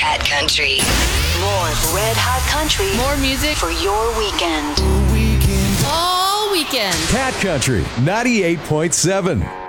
Cat Country. More Red Hot Country. More music for your weekend. all weekend. Cat Country 98.7.